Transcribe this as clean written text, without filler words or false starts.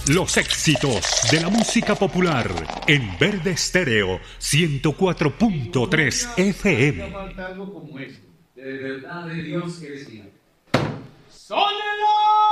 Los éxitos de la música popular en Verde Estéreo 104.3 FM. Falta algo como esto. De verdad de Dios que decía. ¡Sónelo!